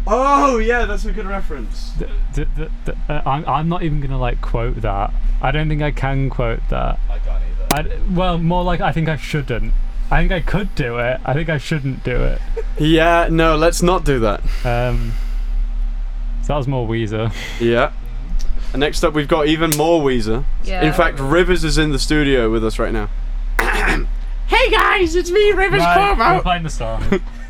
Oh yeah, that's a good reference. I'm not even gonna like quote that. I don't think I can quote that. I can't either. Well, more like I think I shouldn't. I think I could do it. I think I shouldn't do it. Yeah, no, let's not do that. So that was more Weezer. Yeah. And next up, we've got even more Weezer. Yeah. In fact, Rivers is in the studio with us right now. Hey guys, it's me, Rivers Right, Cuomo. we're playing the song.